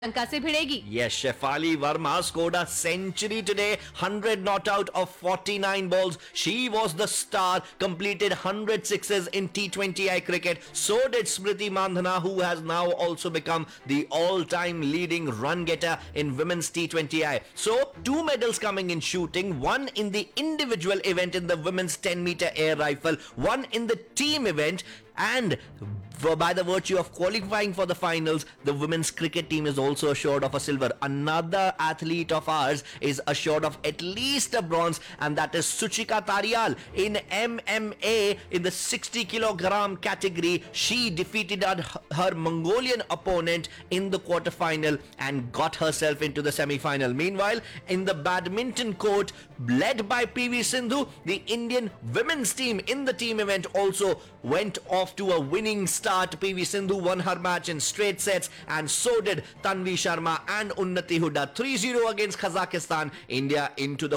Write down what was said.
श्रीलंका से भिड़ेगी। Yes, Shefali Verma scored a century today, 100 not out of 49 balls. She was the star, completed 100 sixes in T20I cricket. So did Smriti Mandhana, who has now also become the all-time leading run getter in women's T20I. So, two medals coming in shooting, one in the individual event in the women's 10-meter air rifle, one in the team event, and by the virtue of qualifying for the finals, the women's cricket team is also assured of a silver. Another athlete of ours is assured of at least a bronze, and that is Suchika Tarial in MMA in the 60 kilogram category. She defeated her Mongolian opponent in the quarterfinal and got herself into the semi-final. Meanwhile, in the badminton court, led by PV Sindhu, the Indian women's team in the team event also went off to a winning start. PV Sindhu won her match in straight sets, and so did Tanvi Sharma and Unnati Hooda. 3-0 against Kazakhstan. India into the